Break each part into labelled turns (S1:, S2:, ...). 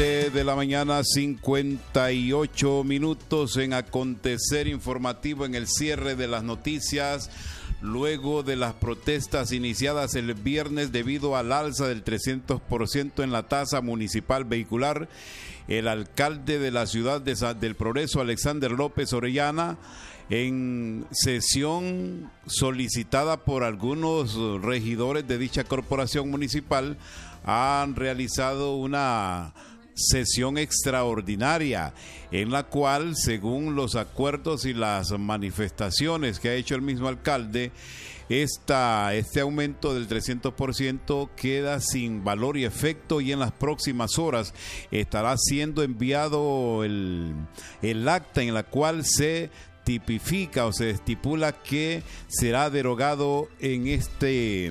S1: 7 de la mañana, 58 minutos en acontecer informativo en el cierre de las noticias. Luego de las protestas iniciadas el viernes debido al alza del 300% en la tasa municipal vehicular, el alcalde de la ciudad del Progreso, Alexander López Orellana, en sesión solicitada por algunos regidores de dicha corporación municipal, han realizado una sesión extraordinaria en la cual, según los acuerdos y las manifestaciones que ha hecho el mismo alcalde, este aumento del 300% queda sin valor y efecto, y en las próximas horas estará siendo enviado el acta en la cual se tipifica o se estipula que será derogado en este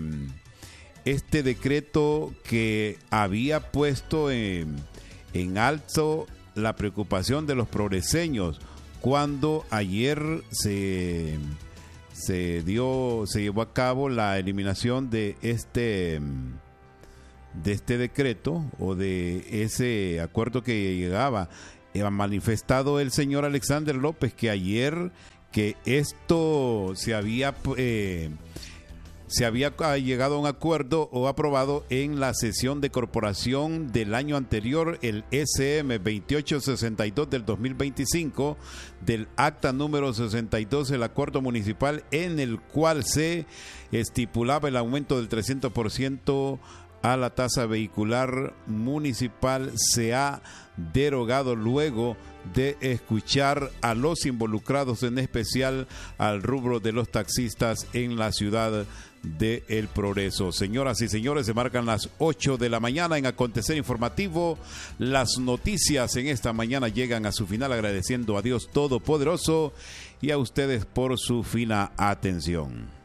S1: decreto que había puesto en alto la preocupación de los progreseños cuando ayer se llevó a cabo la eliminación de este decreto o de ese acuerdo que llegaba. Ha manifestado el señor Alexander López que ayer que esto se había llegado a un acuerdo o aprobado en la sesión de corporación del año anterior, el SM 2862 del 2025, del acta número 62, el acuerdo municipal en el cual se estipulaba el aumento del 300% a la tasa vehicular municipal, se ha derogado luego de escuchar a los involucrados, en especial al rubro de los taxistas en la ciudad de El Progreso. Señoras y señores, se marcan las 8 de la mañana en Acontecer Informativo. Las noticias en esta mañana llegan a su final, agradeciendo a Dios Todopoderoso y a ustedes por su fina atención.